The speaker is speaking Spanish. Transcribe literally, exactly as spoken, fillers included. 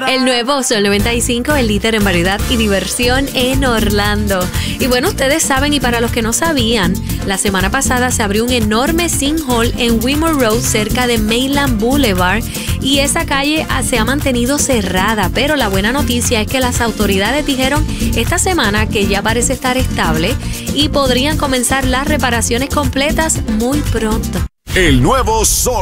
El nuevo Sol noventa y cinco, el líder en variedad y diversión en Orlando. Y bueno, ustedes saben, y para los que no sabían, la semana pasada se abrió un enorme sinkhole en Wilmore Road cerca de Mainland Boulevard y esa calle se ha mantenido cerrada, pero la buena noticia es que las autoridades dijeron esta semana que ya parece estar estable y podrían comenzar las reparaciones completas muy pronto. El nuevo Sol